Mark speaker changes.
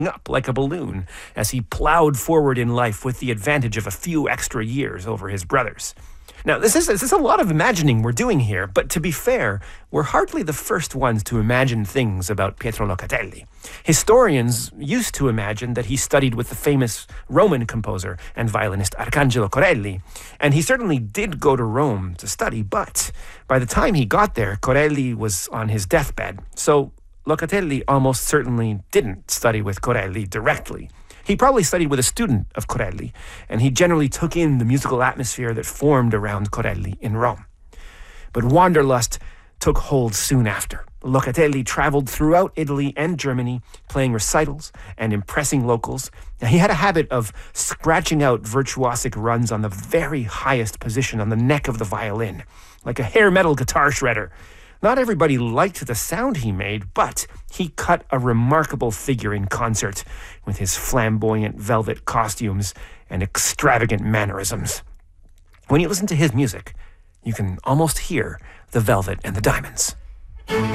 Speaker 1: up like a balloon as he plowed forward in life with the advantage of a few extra years over his brothers. Now, this is a lot of imagining we're doing here, but to be fair, we're hardly the first ones to imagine things about Pietro Locatelli. Historians used to imagine that he studied with the famous Roman composer and violinist Arcangelo Corelli, and he certainly did go to Rome to study, but by the time he got there, Corelli was on his deathbed, so Locatelli almost certainly didn't study with Corelli directly. He probably studied with a student of Corelli, and he generally took in the musical atmosphere that formed around Corelli in Rome. But wanderlust took hold soon after. Locatelli traveled throughout Italy and Germany, playing recitals and impressing locals. Now, he had a habit of scratching out virtuosic runs on the very highest position on the neck of the violin, like a hair metal guitar shredder. Not everybody liked the sound he made, but he cut a remarkable figure in concert with his flamboyant velvet costumes and extravagant mannerisms. When you listen to his music, you can almost hear the velvet and the diamonds.